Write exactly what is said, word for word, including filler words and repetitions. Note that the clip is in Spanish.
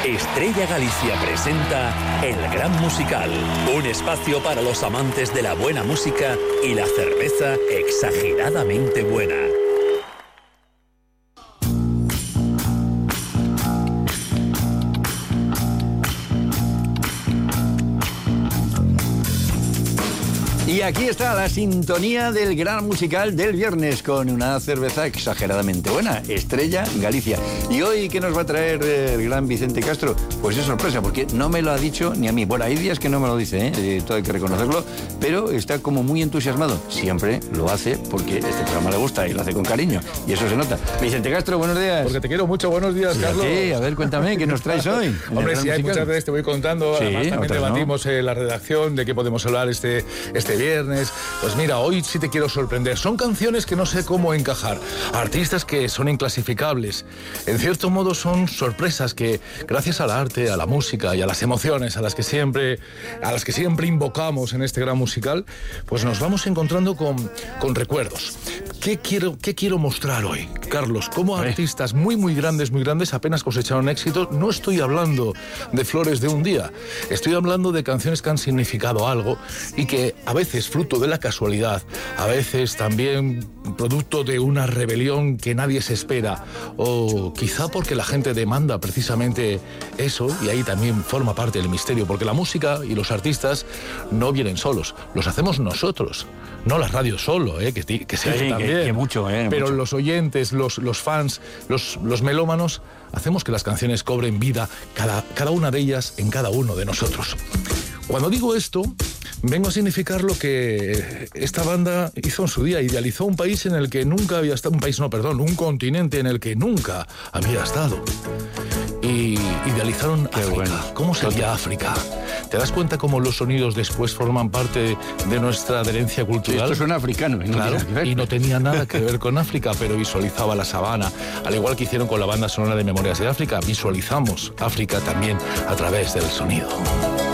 Estrella Galicia presenta El Gran Musical, un espacio para los amantes de la buena música y la cerveza exageradamente buena. Y aquí está la sintonía del Gran Musical del viernes con una cerveza exageradamente buena, Estrella Galicia. Y hoy, ¿qué nos va a traer el gran Vicente Castro? Pues es sorpresa, porque no me lo ha dicho ni a mí. Bueno, hay días que no me lo dice, ¿eh? Eh, todo hay que reconocerlo, pero está como muy entusiasmado. Siempre lo hace porque este programa le gusta y lo hace con cariño, y eso se nota. Vicente Castro, buenos días. Porque te quiero mucho, buenos días, Carlos. Sí, a ver, cuéntame, ¿qué nos traes hoy? Hombre, si hay muchas veces te voy contando, sí, además también debatimos en ¿no? eh, la redacción de qué podemos hablar este, este viernes. Pues mira, hoy sí te quiero sorprender. Son canciones que no sé cómo encajar, artistas que son inclasificables. En cierto modo son sorpresas que, gracias al arte, a la música y a las emociones a las que siempre, a las que siempre invocamos en este gran musical, pues nos vamos encontrando con, con recuerdos. ¿Qué quiero, qué quiero mostrar hoy, Carlos? Cómo artistas muy, muy grandes, muy grandes apenas cosecharon éxito. No estoy hablando de flores de un día. Estoy hablando de canciones que han significado algo y que a veces, fruto de la casualidad, a veces también producto de una rebelión que nadie se espera, o quizá porque la gente demanda precisamente eso, y ahí también forma parte del misterio, porque la música y los artistas no vienen solos, los hacemos nosotros, no la radio solo, ¿eh? que, que se hace sí, también, que, que mucho, eh, pero mucho. Los oyentes, los, los fans, los, los melómanos, hacemos que las canciones cobren vida, cada, cada una de ellas en cada uno de nosotros. Cuando digo esto, vengo a significar lo que esta banda hizo en su día. Idealizó un país en el que nunca había estado, un país no, perdón, un continente en el que nunca había estado. Y idealizaron Qué África. Bueno. ¿Cómo sería África? ¿Te das cuenta cómo los sonidos después forman parte de nuestra adherencia cultural? Sí, esto suena africano. ¿eh? Claro, no y no tenía nada que ver con África, pero visualizaba la sabana. Al igual que hicieron con la banda sonora de Memorias de África, visualizamos África también a través del sonido.